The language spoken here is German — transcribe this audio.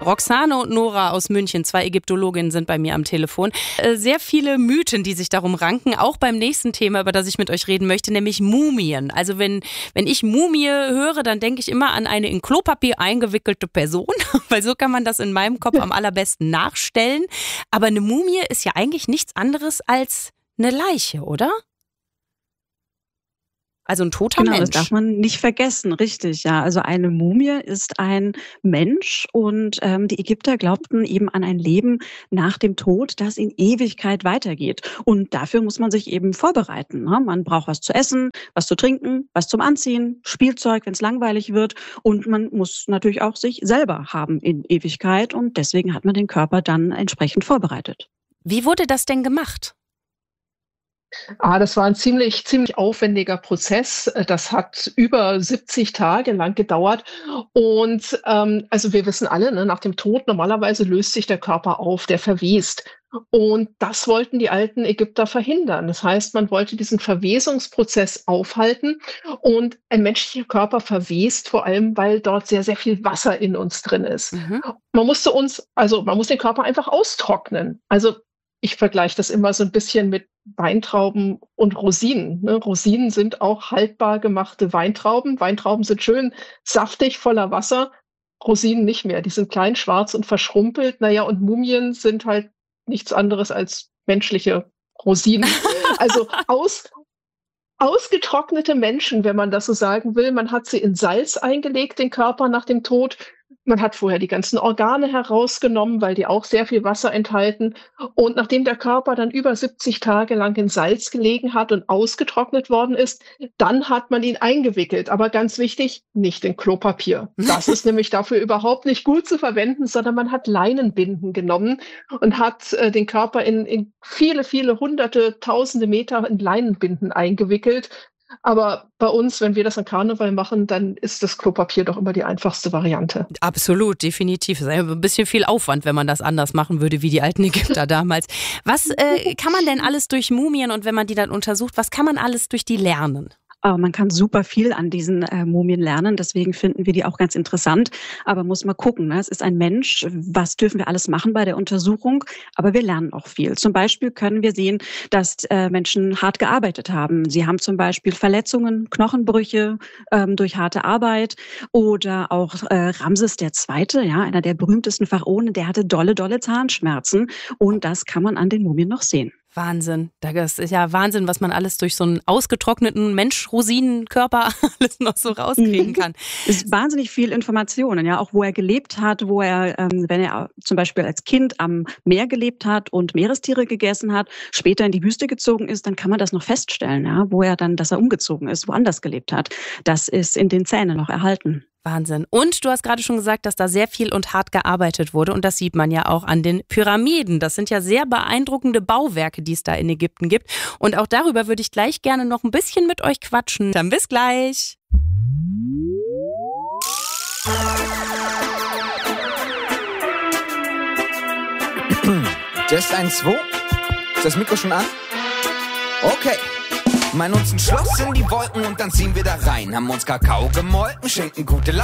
Roxane und Nora aus München, 2 Ägyptologinnen, sind bei mir am Telefon. Sehr viele Mythen, die sich darum ranken, auch beim nächsten Thema, über das ich mit euch reden möchte, nämlich Mumien. Also wenn ich Mumie höre, dann denke ich immer an eine in Klopapier eingewickelte Person, weil so kann man das in meinem Kopf am allerbesten nachstellen. Aber eine Mumie ist ja eigentlich nichts anderes als eine Leiche, oder? Also ein toter Mensch. Genau, das darf man nicht vergessen, richtig, ja. Also eine Mumie ist ein Mensch und die Ägypter glaubten eben an ein Leben nach dem Tod, das in Ewigkeit weitergeht. Und dafür muss man sich eben vorbereiten. Ne? Man braucht was zu essen, was zu trinken, was zum Anziehen, Spielzeug, wenn es langweilig wird. Und man muss natürlich auch sich selber haben in Ewigkeit. Und deswegen hat man den Körper dann entsprechend vorbereitet. Wie wurde das denn gemacht? Das war ein ziemlich aufwendiger Prozess. Das hat über 70 Tage lang gedauert. Und also wir wissen alle, ne, nach dem Tod normalerweise löst sich der Körper auf, der verwest. Und das wollten die alten Ägypter verhindern. Das heißt, man wollte diesen Verwesungsprozess aufhalten. Und ein menschlicher Körper verwest vor allem, weil dort sehr, sehr viel Wasser in uns drin ist. Mhm. Man muss den Körper einfach austrocknen. Also ich vergleiche das immer so ein bisschen mit Weintrauben und Rosinen. Ne? Rosinen sind auch haltbar gemachte Weintrauben. Weintrauben sind schön saftig, voller Wasser. Rosinen nicht mehr. Die sind klein, schwarz und verschrumpelt. Naja, und Mumien sind halt nichts anderes als menschliche Rosinen. Also ausgetrocknete Menschen, wenn man das so sagen will. Man hat sie in Salz eingelegt, den Körper nach dem Tod. Man hat vorher die ganzen Organe herausgenommen, weil die auch sehr viel Wasser enthalten. Und nachdem der Körper dann über 70 Tage lang in Salz gelegen hat und ausgetrocknet worden ist, dann hat man ihn eingewickelt. Aber ganz wichtig, nicht in Klopapier. Das ist nämlich dafür überhaupt nicht gut zu verwenden, sondern man hat Leinenbinden genommen und hat den Körper in viele, viele hunderte, tausende Meter in Leinenbinden eingewickelt. Aber bei uns, wenn wir das an Karneval machen, dann ist das Klopapier doch immer die einfachste Variante. Absolut, definitiv. Es ist ein bisschen viel Aufwand, wenn man das anders machen würde, wie die alten Ägypter damals. Was kann man denn alles durch Mumien und wenn man die dann untersucht, was kann man alles durch die lernen? Man kann super viel an diesen Mumien lernen, deswegen finden wir die auch ganz interessant. Aber muss mal gucken, ne? Es ist ein Mensch, was dürfen wir alles machen bei der Untersuchung? Aber wir lernen auch viel. Zum Beispiel können wir sehen, dass Menschen hart gearbeitet haben. Sie haben zum Beispiel Verletzungen, Knochenbrüche durch harte Arbeit. Oder auch Ramses II., ja, einer der berühmtesten Pharaonen, der hatte dolle Zahnschmerzen. Und das kann man an den Mumien noch sehen. Wahnsinn. Das ist ja Wahnsinn, was man alles durch so einen ausgetrockneten Mensch-Rosinenkörper alles noch so rauskriegen kann. Es ist wahnsinnig viel Informationen, ja, auch wo er gelebt hat, wo er, wenn er zum Beispiel als Kind am Meer gelebt hat und Meerestiere gegessen hat, später in die Wüste gezogen ist, dann kann man das noch feststellen, ja, dass er umgezogen ist, woanders gelebt hat. Das ist in den Zähnen noch erhalten. Wahnsinn. Und du hast gerade schon gesagt, dass da sehr viel und hart gearbeitet wurde. Und das sieht man ja auch an den Pyramiden. Das sind ja sehr beeindruckende Bauwerke, die es da in Ägypten gibt. Und auch darüber würde ich gleich gerne noch ein bisschen mit euch quatschen. Dann bis gleich. Test 1, 2. Ist das Mikro schon an? Okay. Meinen uns ein Schloss in die Wolken und dann ziehen wir da rein. Haben uns Kakao gemolken, schenken gute